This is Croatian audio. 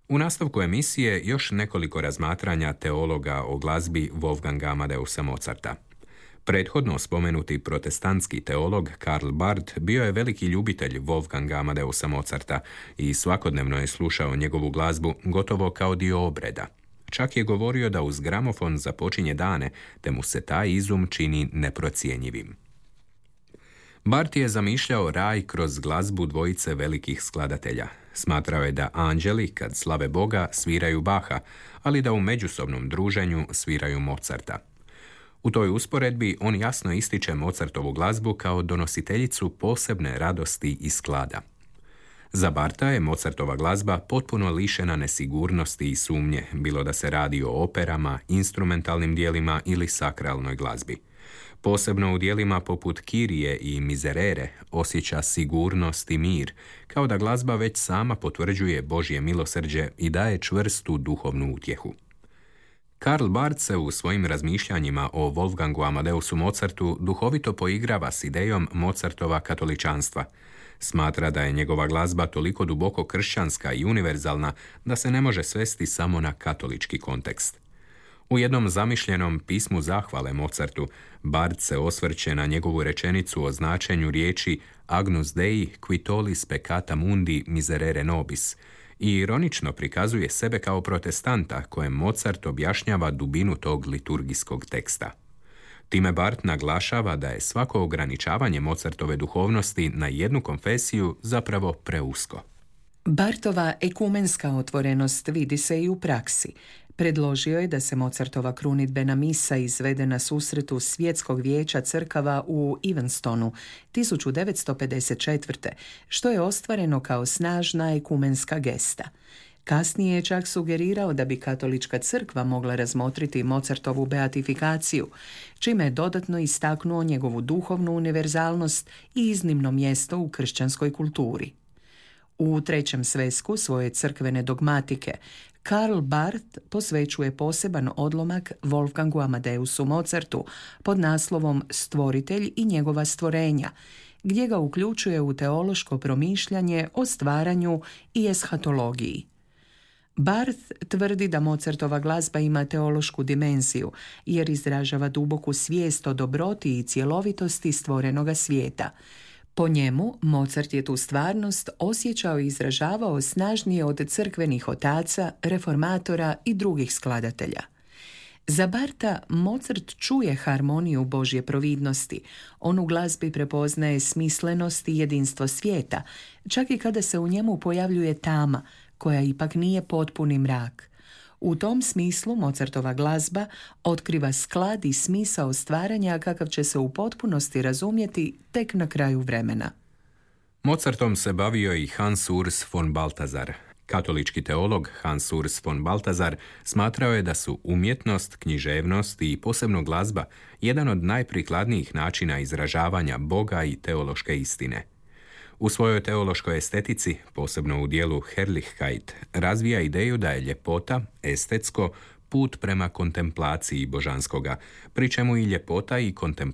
U nastavku emisije još nekoliko razmatranja teologa o glazbi Wolfganga Amadeusa Mozarta. Prethodno spomenuti protestantski teolog Karl Barth bio je veliki ljubitelj Wolfganga Amadeusa Mozarta i svakodnevno je slušao njegovu glazbu gotovo kao dio obreda. Čak je govorio da uz gramofon započinje dane, te mu se taj izum čini neprocjenjivim. Barth je zamišljao raj kroz glazbu dvojice velikih skladatelja. Smatrao je da anđeli, kad slave Boga, sviraju Baha, ali da u međusobnom druženju sviraju Mozarta. U toj usporedbi on jasno ističe Mozartovu glazbu kao donositeljicu posebne radosti i sklada. Za Bartha je Mozartova glazba potpuno lišena nesigurnosti i sumnje, bilo da se radi o operama, instrumentalnim dijelima ili sakralnoj glazbi. Posebno u dijelima poput Kirije i Miserere osjeća sigurnost i mir, kao da glazba već sama potvrđuje Božje milosrđe i daje čvrstu duhovnu utjehu. Karl Barth se u svojim razmišljanjima o Wolfgangu Amadeusu Mozartu duhovito poigrava s idejom Mozartova katoličanstva. Smatra da je njegova glazba toliko duboko kršćanska i univerzalna da se ne može svesti samo na katolički kontekst. U jednom zamišljenom pismu zahvale Mozartu, Barth se osvrće na njegovu rečenicu o značenju riječi Agnus Dei qui tollis peccata mundi miserere nobis i ironično prikazuje sebe kao protestanta kojem Mozart objašnjava dubinu tog liturgijskog teksta. Time Barth naglašava da je svako ograničavanje Mozartove duhovnosti na jednu konfesiju zapravo preusko. Barthova ekumenska otvorenost vidi se i u praksi. Predložio je da se Mozartova krunidbena misa izvede na susretu Svjetskog vijeća crkava u Evanstonu 1954. što je ostvareno kao snažna ekumenska gesta. Kasnije je čak sugerirao da bi katolička crkva mogla razmotriti Mozartovu beatifikaciju, čime je dodatno istaknuo njegovu duhovnu univerzalnost i iznimno mjesto u kršćanskoj kulturi. U trećem svesku svoje crkvene dogmatike Karl Barth posvećuje poseban odlomak Wolfgangu Amadeusu Mozartu pod naslovom Stvoritelj i njegova stvorenja, gdje ga uključuje u teološko promišljanje o stvaranju i eshatologiji. Barth tvrdi da Mozartova glazba ima teološku dimenziju jer izražava duboku svijest o dobroti i cjelovitosti stvorenoga svijeta. Po njemu, Mozart je tu stvarnost osjećao i izražavao snažnije od crkvenih otaca, reformatora i drugih skladatelja. Za Bartha Mozart čuje harmoniju Božje providnosti. On u glazbi prepoznaje smislenost i jedinstvo svijeta, čak i kada se u njemu pojavljuje tama, koja ipak nije potpuni mrak. U tom smislu Mozartova glazba otkriva sklad i smisao stvaranja kakav će se u potpunosti razumjeti tek na kraju vremena. Mozartom se bavio i Hans Urs von Balthasar. Katolički teolog Hans Urs von Balthasar smatrao je da su umjetnost, književnost i posebno glazba jedan od najprikladnijih načina izražavanja Boga i teološke istine. U svojoj teološkoj estetici, posebno u dijelu Herrlichkeit, razvija ideju da je ljepota, estetsko, put prema kontemplaciji božanskoga, pri čemu i ljepota i kontemplacija